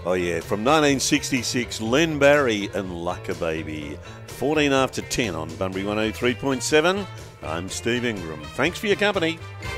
Oh yeah, from 1966, Len Barry and Lucka Baby. 14 after 10 on Bunbury 103.7. I'm Steve Ingram. Thanks for your company.